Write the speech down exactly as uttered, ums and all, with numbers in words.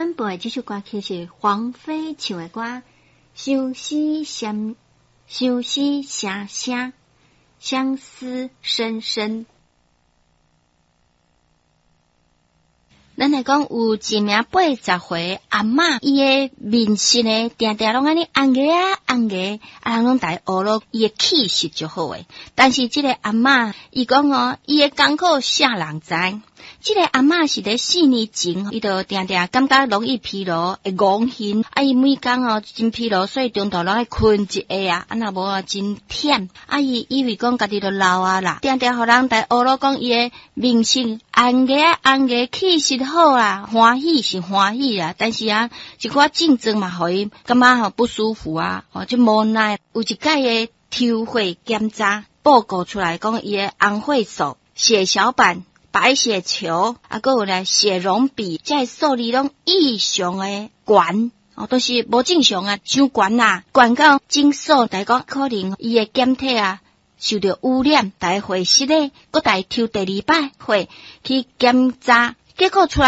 咱播的这首歌曲是黄飞唱的歌，相思相相思声声，相思深深。咱来讲有一名八十岁阿嬷，伊的面色呢，定定拢安尼红个啊红个，啊人拢大学咯，伊的气势就好诶。但是这个阿嬷，伊讲哦，伊的艰苦啥人知？这个阿嬷是咧四年前，伊就定定感觉容易疲劳，会戆hin。啊，伊每工哦真疲劳，所以中途拢爱困一下啊，啊若无啊真忝。啊，伊以为讲家己都老啊啦，定定互人大学咯讲伊的面色红个啊红个，气势好啦，欢喜是欢喜啦。但是啊，一寡竞争嘛，互伊感觉吼不舒服啊，哦就无奈。有一届的抽血检查报告出来，讲伊的红血素、血小板、白血球，啊，还有咧血容比，这数字拢异常诶悬，哦，都是无正常啊，伤悬啦，悬到诊所来讲，可能伊诶检体啊受到污染，大家回室咧，搁大抽第二摆血去检查，结果出来。